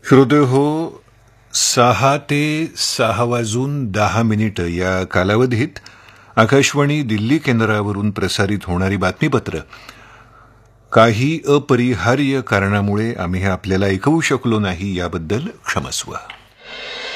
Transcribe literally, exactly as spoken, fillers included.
श्रोते हो, सहा ते सहा वाजून दहा मिनिटं या कालावधीत आकाशवाणी दिल्ली केंद्रावरून प्रसारित होणारी बातमीपत्र काही अपरिहार्य कारणामुळे आम्ही आपल्याला ऐकवू शकलो नाही, याबद्दल क्षमस्व.